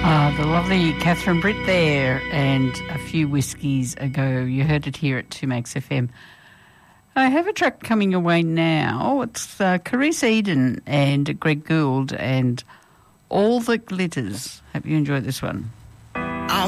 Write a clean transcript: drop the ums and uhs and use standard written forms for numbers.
The lovely Catherine Britt there, and a few whiskies ago. You heard it here at 2Max FM. I have a track coming your way now. It's Carice Eden and Greg Gould and All That Glitters. Hope you enjoyed this one.